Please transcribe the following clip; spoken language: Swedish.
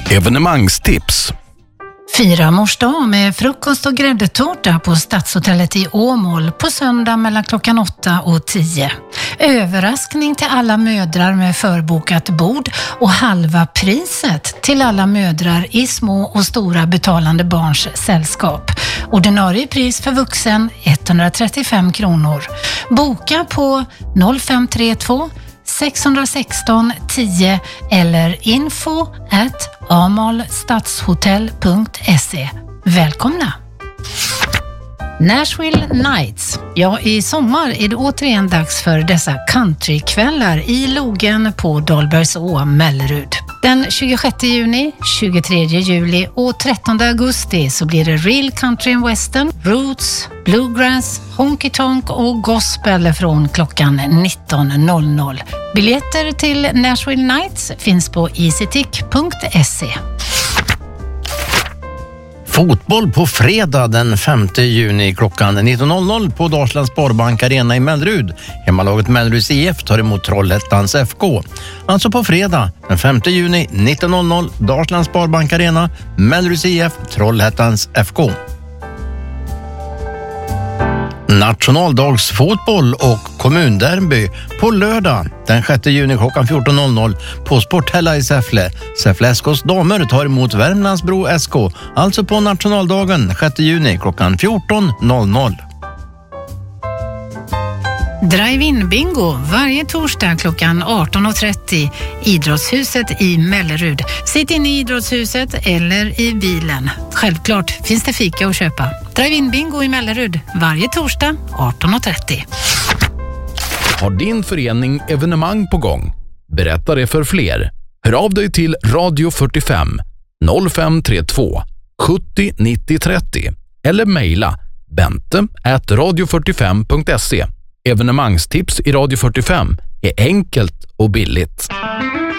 Evenemangstips. Fira mors dag med frukost och gräddtårta på Stadshotellet i Åmål på söndag mellan klockan 8 och 10. Överraskning till alla mödrar med förbokat bord och halva priset till alla mödrar i små och stora betalande barns sällskap. Ordinarie pris för vuxen 135 kronor. Boka på 0532 616 10 eller info@amalstadshotell.se. Välkomna! Nashville Nights. Ja, i sommar är det återigen dags för dessa countrykvällar i Logen på Dahlbergså, Mellerud. Den 26 juni, 23 juli och 13 augusti så blir det real country and western, roots, bluegrass, honky tonk och gospel från klockan 19.00. Biljetter till Nashville Nights finns på easytick.se. Fotboll på fredag den 5 juni klockan 19.00 på Dalslands Sparbank Arena i Mellerud. Hemmalaget Melleruds IF tar emot Trollhättans FK. Alltså på fredag den 5 juni 19.00 Dalslands Sparbank Arena, Melleruds IF, Trollhättans FK. Nationaldagsfotboll och kommunderby på lördag den 6 juni klockan 14.00 på Sporthälla i Säffle. Säffle SKs damer tar emot Värmlandsbro SK, alltså på nationaldagen 6 juni klockan 14.00. Drive-in bingo varje torsdag klockan 18.30 Idrottshuset i Mellerud. Sitt in i Idrottshuset eller i bilen. Självklart finns det fika att köpa. Drive-in bingo i Mellerud varje torsdag 18.30. Har din förening evenemang på gång? Berätta det för fler. Hör av dig till Radio 45 0532 70 90 30 eller mejla bente@radio45.se. Evenemangstips i Radio 45 är enkelt och billigt.